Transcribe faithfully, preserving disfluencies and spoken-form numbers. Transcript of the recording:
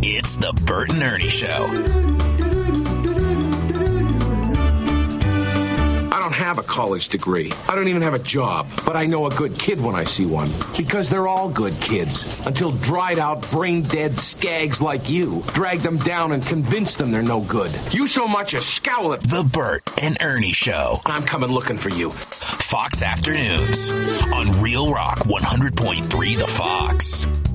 It's the Bert and Ernie Show. I don't have a college degree. I don't even have a job. But I know a good kid when I see one. Because they're all good kids. Until dried out, brain dead skags like you drag them down and convince them they're no good. You so much as scowl at The Bert and Ernie Show. I'm coming looking for you. Fox Afternoons on Real Rock one hundred point three The Fox.